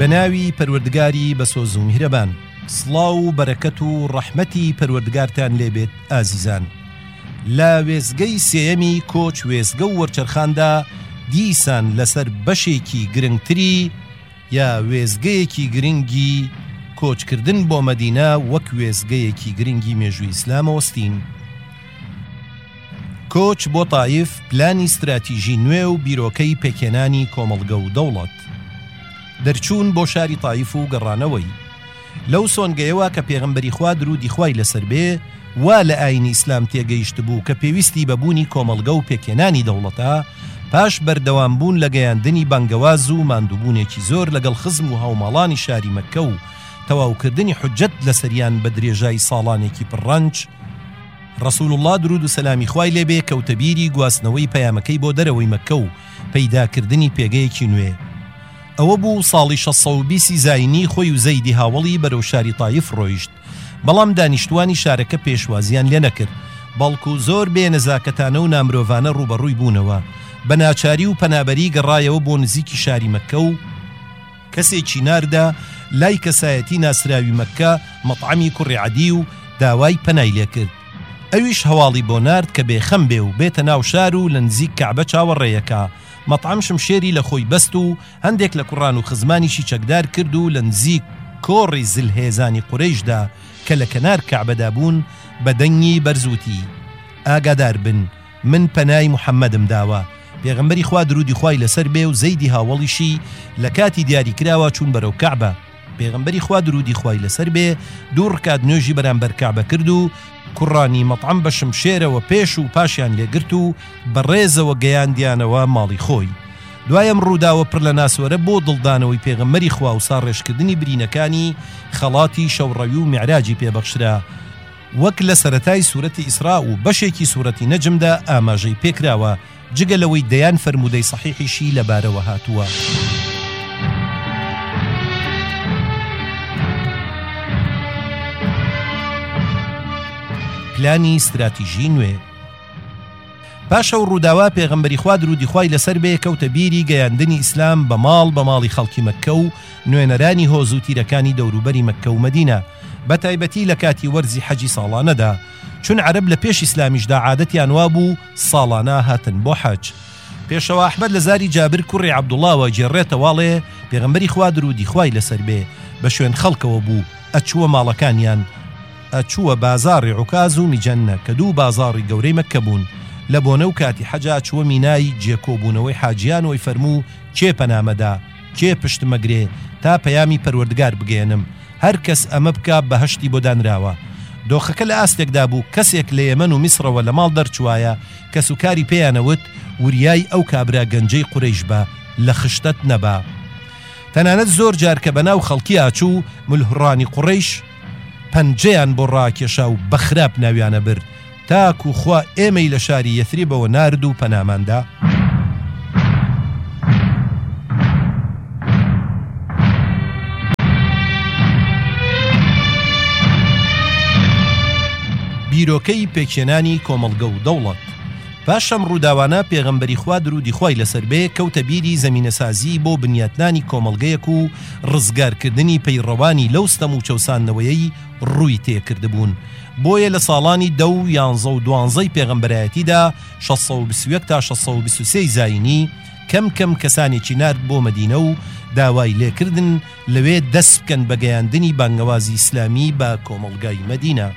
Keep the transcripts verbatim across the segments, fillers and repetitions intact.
بەناوی پەروەردگاری بەسۆز و میهرەبان. سڵاو و بەرەکەت و ڕەحمەتی پەروەردگارتان لێبێت ئازیزان. لە وێزگەی سێیەمی کۆچ وێزگە و وەرچەرخاندا دیسان لەسەر بەشێکی گرنگتری یا وێزگەیەکی گرنگی کۆچکردن بۆ مەدینە وەک وێزگەیەکی گرنگی مێژووی ئیسلام وەستین. کۆچ بۆ تایف پلانی استراتیژی نوێ و بیرۆکەی پێکێنانی کۆمەڵگە و دەوڵەت. دەرچوون بۆ شاری تایف و گەڕانەوەی. لەو سۆنگەیەوە کە پێغەمبەری خوا درودی خوای لەسەر بێ وا لە ئاینی ئیسلام تێگەیشت بوو کە پێویستی بەبوونی کۆمەڵگە و پێکێنانی دەوڵەتە پاش بەردەوامبوون لە گەیاندنی بانگەواز و ماندووبوونێکی زۆر لەگەڵ خزم و هەوماڵانی شاری مەککە و تەواوکردنی حجەت لەسەریان بە درێژای ساڵانێکی پڕڕەنج، ڕەسوول الله درود و سەلامی خوای لێبێ کەوتەبیری گواستنەوەی پەیامەکەی بۆ دەرەوەی مەککە و پەیداکردنی پێگەیەکی نوێ. ئەوە بوو ساڵی شەش سەد و بیستی زاینی خۆی و زەیدی هاوڵی بەرەو شاری تایف ڕۆیشت، بەڵام دانیشتوانی شارەکە پێشوازیان لێ نەکرد، بەڵکو زۆر بێ نەزاکەتانە و نامرۆڤانە ڕوبەڕووی بوونەوە. بە ناچاری و پەنابەری گەڕایەوە بۆ نزیکی شاری مەککە و کەسێکی ناردا لای کەسایەتی ناسراوی مەککە مەطعەمی کوڕی عەدی و داوای پەنای لێ کرد. ئەویش هەواڵی بۆ نارد کە بێخەم بێ و بێتە ناو شار و لە نزیک کەعبە چاوەڕێیەکە. مەطعەم شمشێری لە خۆی بەست و هەندێک لە کوڕان و خزمانیشی چەکدار کرد و لە نزیک کۆڕی زلهێزانی قورەیشدا کە لە کەنار کەعبەدا بوون بە دەنگی بەرزوتی: ئاگادار بن، من پەنای محەممەدم داوە. پێغەمبەری خوا درودی خوای لەسەر بێ و زەیدی هاوڵیشی لە کاتی دیاریکراوە چوون بەرەو کەعبە. پێغەمبەری خوا درودی خوای لەسەر بێ دوو ڕکات نوێژی بەرامبەر کەعبە کرد و کوڕانی مەطعەم بە شمشێرەوە پێش و پاشیان لێگرت و بەڕێزەوە گەیاندیانەوە ماڵی خۆی. دوایم ڕووداوە پڕ لە ناسوەرە بۆ دڵدانەوەی پێغەمبەری خوا و ساڕێژکردنی برینەکانی خەڵاتی شەوڕەوی و میعراجی پێبەخشرا، وەک لە سەرەتای سوورەتی ئیسرا و بەشێکی سوورەتی نەجمدا ئاماژەی پێکراوە، جگە لەوەی دەیان فەرموودەی سەحیحیشی لەبارەوە هاتووە. پلانی استراتیژی نوێ. پاشە و ڕووداوا پێغەمبەری خوا درودی خوای لەسەر بێ کەوتە بیری گەیاندنی ئیسلام بە ماڵ بە ماڵی خەڵکی مەککە و نوێنەرانی هۆز و تیرەکانی دەوروبەری مەککە و مەدینە، بە تایبەتی لە کاتی وەرزی حەجی ساڵانەدا، چون عەرەب لە پێش ئیسلامیشدا عادەتیان وا بوو ساڵانە هاتن بۆ حەج. پێشەوە ئەحمەد لە زاری جابر کوڕی عەبدوڵڵاوە جێڕێتەواڵێ پێغەمبەری خوا درودی خوای لەسەر بێ بە شوێن خەڵکەوە بوو، ئەچووە ماڵەکانیان، ئەچووە بازاڕی عوکاز و میجەنە کە دوو بازاڕی گەورەی مەککە بوون. لە بۆنە و کاتی حەجا چووە مینای جێکۆبوونەوەی حاجیانەوەی فەرموو: کێ پەنامەدا، کێ پشتمەگرێ تا پەیامی پەروەردگار بگێنم، هەر کەس ئەمە بکە بەهەشتی بۆ دانراوە. دۆخەکە لە ئاستێکدا بوو کەسێک لە یەمەن و میسرەوە لە ماڵ دەرچوایە کە سوکاری پێیانەوت وریای ئەو کابرا گەنجەی قورەیش بە، لە خشتت نەبا. تەنانەت زۆر جار کە بەناو خەڵکی ئاچوو ملهوڕانی قوڕەیش پەنجەیان بۆ ڕاکێشا و بەخراپ ناویانە برد، تاکو خوا ئێمەی لە شاری یەثریبەوە نارد و پەناماندا. بیرۆکەی پێکێنانی کۆمەڵگە و دەوڵەت. پاشەم ڕووداوانە پێغەمبەری خوا درودی خوای لەسەر بێ کەوتە بیری زەمینەسازی بۆ بنیاتنانی کۆمەڵگەیەک و ڕزگارکردنی پەیڕەوانی لەو ستەم و چەوسانەوەیەی ڕووی تێکردبوون. بۆیە لە ساڵانی دە و یانزە و دوانزەی پێغەمبەرایەتیدا شەش سەد و بیست و یەک تا شەش سەد و بیست و سێ زاینی کەم کەم کەسانێکی نارد بۆ مەدینە و داوای لێکردن لەوێ دەست بکەن بە گەیاندنی بانگەوازی ئیسلامی بە کۆمەڵگای مەدینە.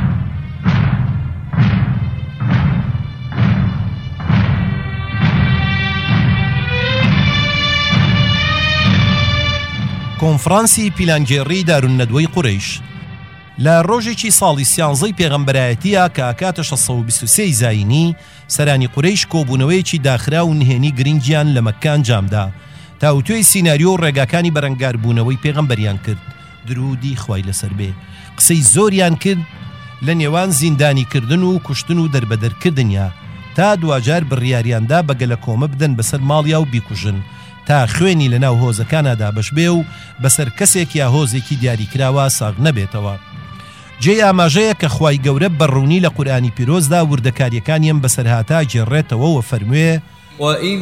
کۆنفرانسی پیلانگێڕی دارونەدوەی قورەیش لە ڕۆژێکی ساڵی سیانزەی پێغەمبەرایەتیە کە ئاکاتە شەش سەد و بیست و سێ زاینی سەرانی قورەیش کۆبوونەوەیەکی داخرا و نهێنی گرنگیان لە مەککە ئەنجامدا، تاوتوێی سیناریۆ و ڕێگاکانی بەرەنگاربوونەوەی پێغەمبەریان کرد، درودی خوای لەسەر بێ. قسەی زۆریان کرد لە نێوان زیندانیکردن و کوشتن و دەربەدەرکردنیا، تا دوجار بڕیاریاندا بەگەلە کۆمە بدەن بەسەر ماڵیا و بیکوژن، تا خوێنی لە ناو هۆزەکانەدا بەش بێ و بەسەر کەسێک یا هۆزێکی دیاریکراوە ساغ نەبێتەوە. جێ ئاماژەیە کە خوای گەورە بەڕوونی لە قورئانی پیرۆزدا وردەکاریەکانیان بەسەرهاتا جێڕێتەوە و فەرموێ: وَإِذْ